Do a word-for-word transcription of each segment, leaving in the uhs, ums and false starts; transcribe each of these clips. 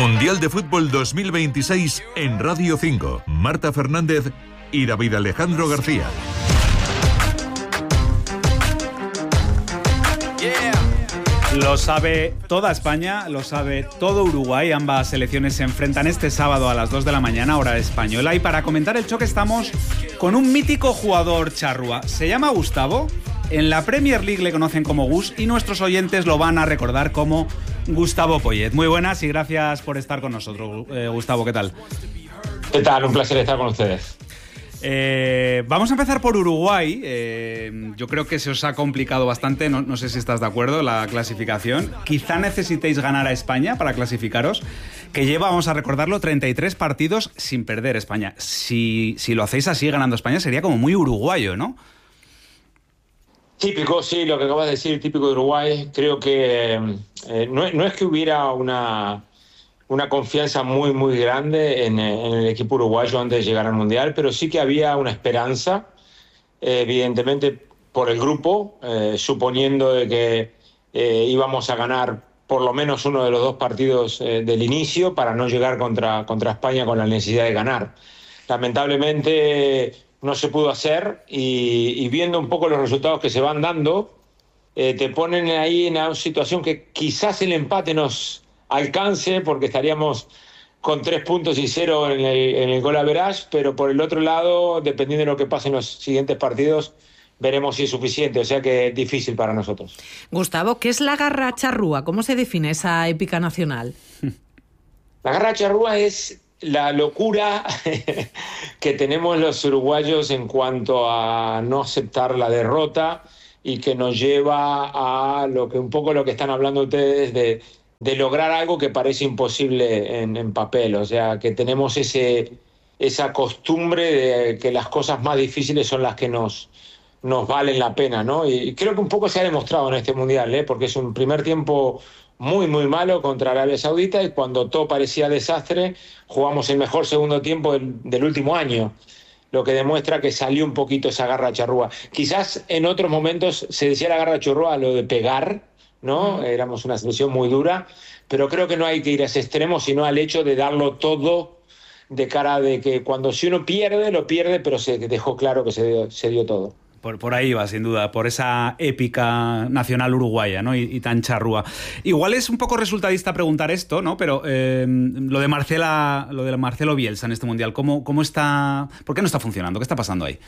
Mundial de Fútbol dos mil veintiséis en Radio cinco. Marta Fernández y David Alejandro García. Lo sabe toda España, lo sabe todo Uruguay. Ambas selecciones se enfrentan este sábado a las dos de la mañana, hora española. Y para comentar el choque estamos con un mítico jugador charrúa. Se llama Gustavo. En la Premier League le conocen como Gus y nuestros oyentes lo van a recordar como Gustavo Poyet. Muy buenas y gracias por estar con nosotros, eh, Gustavo. ¿Qué tal? ¿Qué tal? Un placer estar con ustedes. Eh, vamos a empezar por Uruguay. Eh, yo creo que se os ha complicado bastante, no, no sé si estás de acuerdo, la clasificación. Quizá necesitéis ganar a España para clasificaros, que lleva, vamos a recordarlo, treinta y tres partidos sin perder España. Si, si lo hacéis así, ganando a España, sería como muy uruguayo, ¿no? Típico, sí, lo que acabas de decir, típico de Uruguay. Creo que eh, no, no es que hubiera una... una confianza muy, muy grande en, en el equipo uruguayo antes de llegar al Mundial, pero sí que había una esperanza, eh, evidentemente por el grupo, eh, suponiendo de que eh, íbamos a ganar por lo menos uno de los dos partidos eh, del inicio para no llegar contra, contra España con la necesidad de ganar. Lamentablemente no se pudo hacer y, y viendo un poco los resultados que se van dando, eh, te ponen ahí en una situación que quizás el empate nos alcance, porque estaríamos con tres puntos y cero en el, en el goal average, pero por el otro lado, dependiendo de lo que pase en los siguientes partidos, veremos si es suficiente, o sea que es difícil para nosotros. Gustavo, ¿qué es la garra charrúa? ¿Cómo se define esa épica nacional? La garra charrúa es la locura que tenemos los uruguayos en cuanto a no aceptar la derrota y que nos lleva a lo que un poco lo que están hablando ustedes de de lograr algo que parece imposible en, en papel, o sea, que tenemos ese, esa costumbre de que las cosas más difíciles son las que nos, nos valen la pena, ¿no? Y creo que un poco se ha demostrado en este Mundial, ¿eh? Porque es un primer tiempo muy, muy malo contra Arabia Saudita y cuando todo parecía desastre, jugamos el mejor segundo tiempo del, del último año, lo que demuestra que salió un poquito esa garra charrúa. Quizás en otros momentos se decía la garra charrúa lo de pegar, ¿no? Éramos una selección muy dura, pero creo que no hay que ir a ese extremo, sino al hecho de darlo todo de cara de que cuando si uno pierde, lo pierde, pero se dejó claro que se dio, se dio todo. Por, por ahí va, sin duda, por esa épica nacional uruguaya, ¿no? Y, y tan charrúa. Igual es un poco resultadista preguntar esto, ¿no? Pero eh, lo de Marcela, lo de Marcelo Bielsa en este Mundial, ¿cómo, cómo está, ¿por qué no está funcionando? ¿Qué está pasando ahí?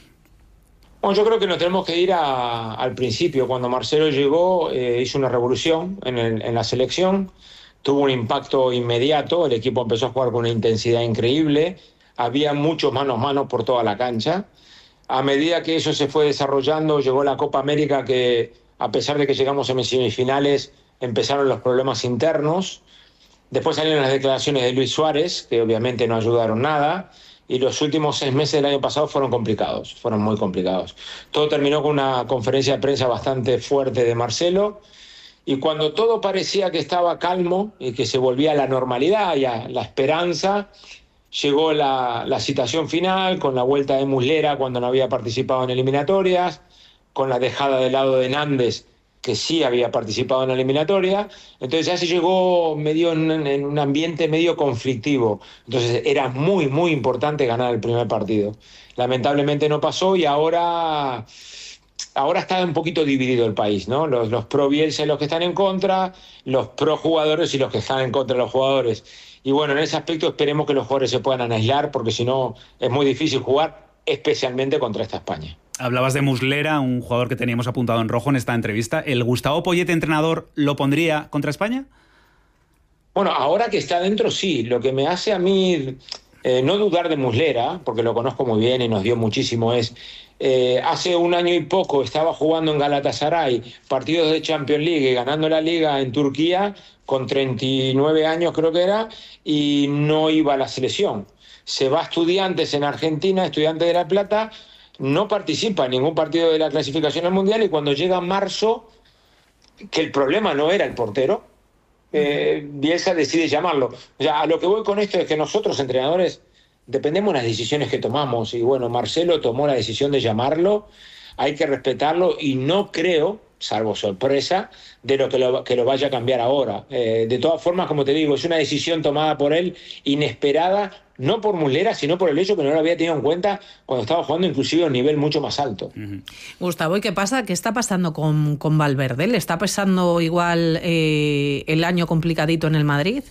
Bueno, yo creo que nos tenemos que ir a, al principio. Cuando Marcelo llegó, eh, hizo una revolución en, el, en la selección, tuvo un impacto inmediato, el equipo empezó a jugar con una intensidad increíble, había muchos manos a manos por toda la cancha. A medida que eso se fue desarrollando, llegó la Copa América que, a pesar de que llegamos en semifinales, empezaron los problemas internos. Después salieron las declaraciones de Luis Suárez, que obviamente no ayudaron nada. Y los últimos seis meses del año pasado fueron complicados, fueron muy complicados. Todo terminó con una conferencia de prensa bastante fuerte de Marcelo, y cuando todo parecía que estaba calmo y que se volvía a la normalidad y a la esperanza, llegó la, la citación final con la vuelta de Muslera cuando no había participado en eliminatorias, con la dejada de lado de Nández, que sí había participado en la eliminatoria, entonces ya se llegó medio en, en un ambiente medio conflictivo, entonces era muy, muy importante ganar el primer partido. Lamentablemente no pasó y ahora, ahora está un poquito dividido el país, ¿no? Los, los pro Bielsa y los que están en contra, los pro jugadores y los que están en contra de los jugadores. Y bueno, en ese aspecto esperemos que los jugadores se puedan aislar, porque si no es muy difícil jugar, especialmente contra esta España. Hablabas de Muslera, un jugador que teníamos apuntado en rojo en esta entrevista. ¿El Gustavo Poyet, entrenador, lo pondría contra España? Bueno, ahora que está dentro, sí. Lo que me hace a mí eh, no dudar de Muslera, porque lo conozco muy bien y nos dio muchísimo, es... Eh, hace un año y poco estaba jugando en Galatasaray partidos de Champions League y ganando la Liga en Turquía con treinta y nueve años creo que era, y no iba a la selección. Se va a Estudiantes en Argentina, Estudiantes de La Plata, no participa en ningún partido de la clasificación al Mundial, y cuando llega marzo, que el problema no era el portero, eh, Bielsa decide llamarlo. O sea, a lo que voy con esto es que nosotros, entrenadores, dependemos de las decisiones que tomamos, y bueno, Marcelo tomó la decisión de llamarlo, hay que respetarlo, y no creo salvo sorpresa, de lo que lo, que lo vaya a cambiar ahora. Eh, de todas formas, como te digo, es una decisión tomada por él, inesperada, no por Muslera, sino por el hecho que no lo había tenido en cuenta cuando estaba jugando inclusive a un nivel mucho más alto. Uh-huh. Gustavo, ¿y qué pasa? ¿Qué está pasando con, con Valverde? ¿Le está pasando igual eh, el año complicadito en el Madrid?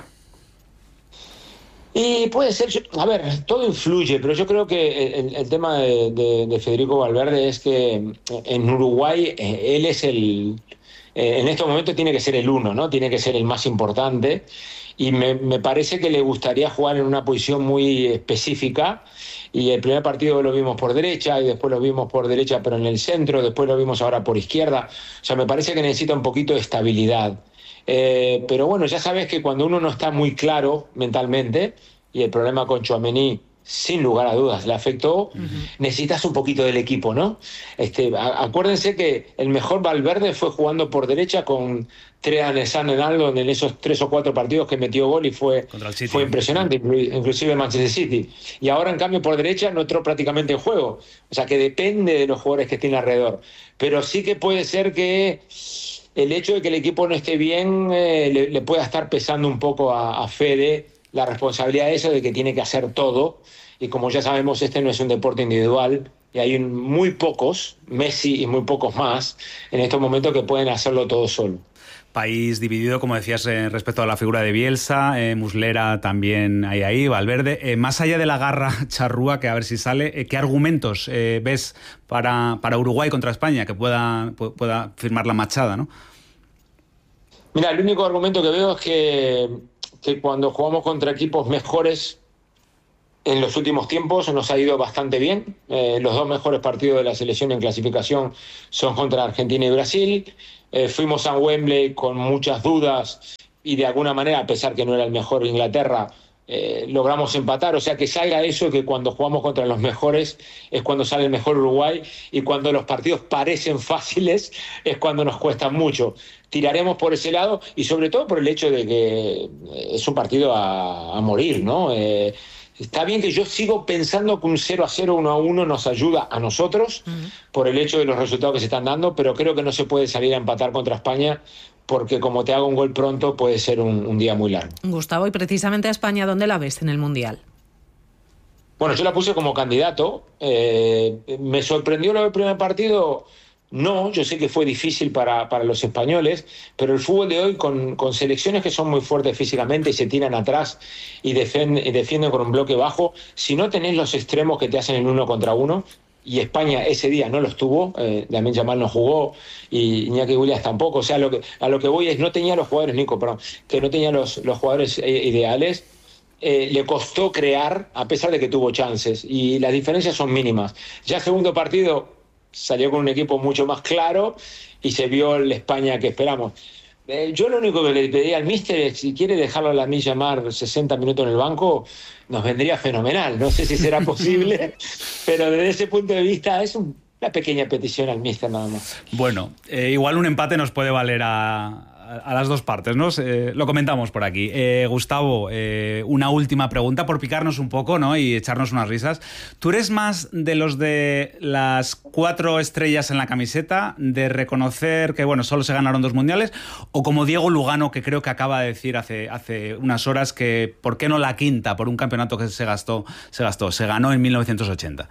Y puede ser, a ver, todo influye, pero yo creo que el, el tema de, de, de Federico Valverde es que en Uruguay eh, él es el, eh, en estos momentos tiene que ser el uno, ¿no? Tiene que ser el más importante, y me, me parece que le gustaría jugar en una posición muy específica, y el primer partido lo vimos por derecha, y después lo vimos por derecha pero en el centro, después lo vimos ahora por izquierda. O sea, me parece que necesita un poquito de estabilidad. Eh, pero bueno, ya sabes que cuando uno no está muy claro mentalmente, y el problema con Tchouaméni sin lugar a dudas le afectó, uh-huh. necesitas un poquito del equipo, ¿no? Este, a, acuérdense que el mejor Valverde fue jugando por derecha con Trean Sanenaldo en esos tres o cuatro partidos que metió gol y fue, fue impresionante, inclusive en Manchester City. Y ahora, en cambio, por derecha no entró prácticamente en juego. O sea, que depende de los jugadores que tiene alrededor. Pero sí que puede ser que el hecho de que el equipo no esté bien eh, le, le pueda estar pesando un poco a, a Fede la responsabilidad de eso, de que tiene que hacer todo, y como ya sabemos, este no es un deporte individual, y hay muy pocos, Messi y muy pocos más, en estos momentos que pueden hacerlo todo solo. País dividido, como decías, eh, respecto a la figura de Bielsa, eh, Muslera también hay ahí, Valverde. Eh, más allá de la garra charrúa, que a ver si sale, eh, ¿qué argumentos eh, ves para, para Uruguay contra España que pueda, pueda firmar la machada, ¿no? Mira, el único argumento que veo es que que cuando jugamos contra equipos mejores en los últimos tiempos nos ha ido bastante bien. Eh, los dos mejores partidos de la selección en clasificación son contra Argentina y Brasil. Eh, fuimos a Wembley con muchas dudas y de alguna manera, a pesar que no era el mejor Inglaterra, eh, logramos empatar. O sea, que salga eso, que cuando jugamos contra los mejores es cuando sale el mejor Uruguay, y cuando los partidos parecen fáciles es cuando nos cuestan mucho. Tiraremos por ese lado, y sobre todo por el hecho de que es un partido a, a morir, ¿no? Eh, está bien que yo sigo pensando que un cero a cero, uno a uno nos ayuda a nosotros, uh-huh. por el hecho de los resultados que se están dando, pero creo que no se puede salir a empatar contra España, porque como te haga un gol pronto puede ser un, un día muy largo. Gustavo, y precisamente a España, ¿dónde la ves en el Mundial? Bueno, yo la puse como candidato. Eh, ¿Me sorprendió lo del primer partido? No, yo sé que fue difícil para, para los españoles, pero el fútbol de hoy, con, con selecciones que son muy fuertes físicamente y se tiran atrás y defienden, y defienden con un bloque bajo, si no tenés los extremos que te hacen el uno contra uno, y España ese día no los tuvo, eh, Lamine Yamal no jugó y Iñaki Williams tampoco, o sea, lo que, a lo que voy es, no tenía los jugadores, Nico, perdón, que no tenía los, los jugadores ideales. Eh, le costó crear, a pesar de que tuvo chances, y las diferencias son mínimas. Ya el segundo partido salió con un equipo mucho más claro y se vio la España que esperamos. Eh, yo lo único que le pedí al míster es, si quiere dejarlo a Lamine Yamal sesenta minutos en el banco, nos vendría fenomenal. No sé si será posible, pero desde ese punto de vista es un, una pequeña petición al míster nada más. Bueno, eh, igual un empate nos puede valer a... a las dos partes, ¿no? Eh, lo comentamos por aquí. Eh, Gustavo, eh, una última pregunta por picarnos un poco, ¿no? Y echarnos unas risas. ¿Tú eres más de los de las cuatro estrellas en la camiseta, de reconocer que, bueno, solo se ganaron dos mundiales, o como Diego Lugano, que creo que acaba de decir hace, hace unas horas que ¿por qué no la quinta por un campeonato que se gastó, se gastó, se ganó en mil novecientos ochenta?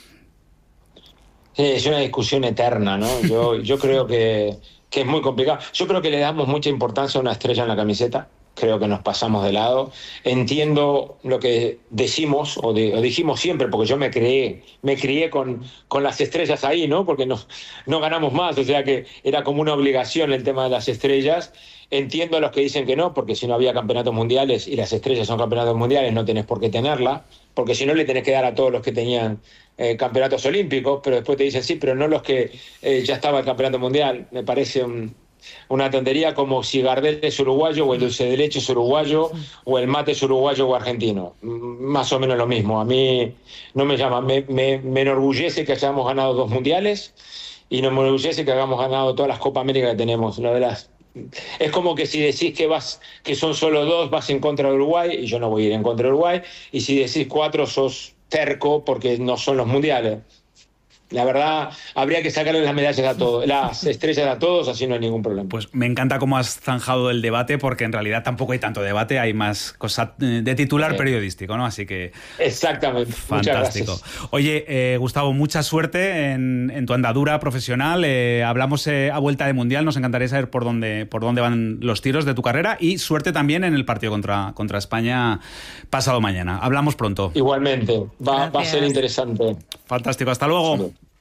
Sí, es una discusión eterna, ¿no? Yo, yo creo que que es muy complicado. Yo creo que le damos mucha importancia a una estrella en la camiseta. Creo que nos pasamos de lado. Entiendo lo que decimos, o, de, o dijimos siempre, porque yo me crié, me crié con, con las estrellas ahí, ¿no? Porque no, no ganamos más, o sea que era como una obligación el tema de las estrellas. Entiendo a los que dicen que no, porque si no había campeonatos mundiales y las estrellas son campeonatos mundiales, no tenés por qué tenerla, porque si no le tenés que dar a todos los que tenían eh, campeonatos olímpicos, pero después te dicen sí, pero no los que eh, ya estaba el campeonato mundial. Me parece un, una tontería, como si Gardel es uruguayo o el dulce de leche es uruguayo o el mate es uruguayo o argentino. Más o menos lo mismo. A mí no me llama, me, me, me enorgullece que hayamos ganado dos mundiales y no me enorgullece que hayamos ganado todas las Copa América que tenemos. Lo de las Es como que si decís que vas que son solo dos, vas en contra de Uruguay, y yo no voy a ir en contra de Uruguay, y si decís cuatro, sos terco porque no son los mundiales. La verdad, habría que sacarle las medallas a todos, las estrellas a todos, así no hay ningún problema. Pues me encanta cómo has zanjado el debate, porque en realidad tampoco hay tanto debate, hay más cosas de titular sí. periodístico, ¿no? Así que... Exactamente. Fantástico. Muchas gracias. Oye, eh, Gustavo, mucha suerte en, en tu andadura profesional. Eh, hablamos eh, a vuelta de Mundial, nos encantaría saber por dónde, por dónde van los tiros de tu carrera, y suerte también en el partido contra, contra España pasado mañana. Hablamos pronto. Igualmente, va, va a ser interesante. Fantástico, hasta luego. Sí.